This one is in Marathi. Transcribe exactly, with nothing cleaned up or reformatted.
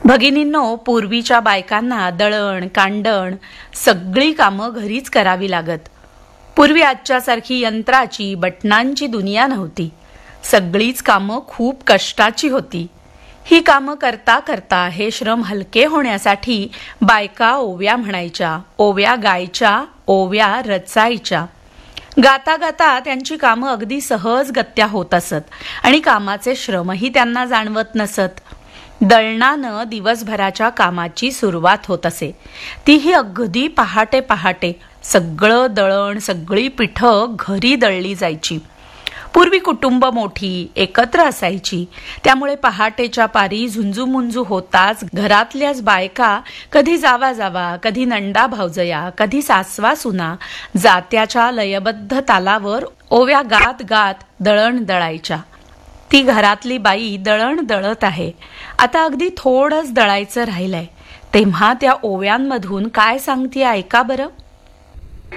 भगिनींनो, पूर्वीच्या बायकांना दळण कांडण सगळी कामं घरीच करावी लागत. पूर्वी आजच्यासारखी यंत्राची बटणांची दुनिया नव्हती. सगळीच कामं खूप कष्टाची होती. ही कामं करता करता हे श्रम हलके होण्यासाठी बायका ओव्या म्हणायच्या, ओव्या गायच्या, ओव्या रचायच्या. गाता गाता त्यांची कामं अगदी सहज गत्या होत असत आणि कामाचे श्रमही त्यांना जाणवत नसत. दळणानं दिवसभराच्या कामाची सुरुवात होत असे, तीही अगदी पहाटे पहाटे. सगळं दळण सगळी पिठं घरी दळली जायची. पूर्वी कुटुंब मोठी एकत्र असायची, त्यामुळे पहाटेच्या पारी झुंजूमुंजू होताच घरातल्याच बायका कधी जावा जावा, कधी नंडा भावजया, कधी सासवा सुना जात्याच्या लयबद्ध तालावर ओव्या गात गात दळण दळायच्या. ती घरातली बाई दळण दळत आहे. आता अगदी थोडंच दळायचं राहिलंय, तेव्हा त्या ओव्यांमधून काय सांगते ऐका बरं.